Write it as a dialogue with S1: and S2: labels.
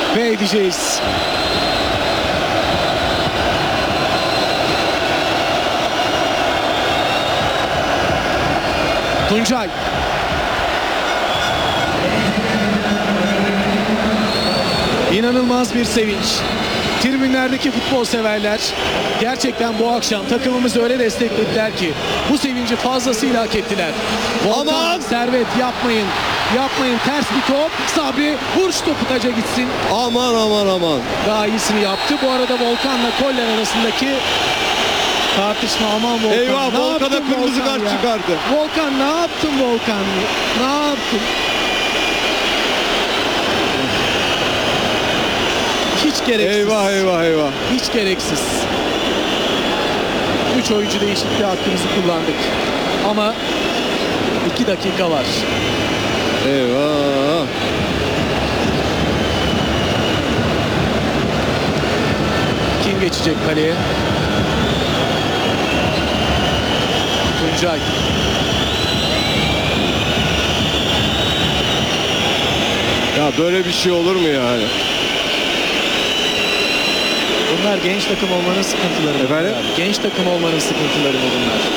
S1: ve edeceğiz. Tuncay. İnanılmaz bir sevinç. Tribünlerdeki futbol severler gerçekten bu akşam takımımızı öyle desteklediler ki bu sevinci fazlasıyla hak ettiler. Volkan,
S2: Aman!
S1: Servet yapmayın. Yapmayın, ters bir top. Sabri vur şu topu taca gitsin.
S2: Aman aman aman.
S1: Daha iyisini yaptı. Bu arada Volkan'la Koller arasındaki tartışma, aman Volkan.
S2: Eyvah,
S1: Ne
S2: Volkan'a
S1: yaptın
S2: kırmızı
S1: Volkan
S2: kart
S1: ya?
S2: çıkardı.
S1: Volkan ne yaptın Volkan? Ne yaptın? Hiç gereksiz.
S2: Eyvah eyvah eyvah.
S1: Hiç gereksiz. 3 oyuncu değişikliği hakkımızı kullandık. Ama 2 dakika var.
S2: Eyvah.
S1: Kim geçecek kaleye? Tuncay.
S2: Ya böyle bir şey olur mu yani?
S1: Bunlar genç takım olmanın sıkıntıları mı?
S2: Efendim?
S1: Genç takım olmanın sıkıntıları mı bunlar?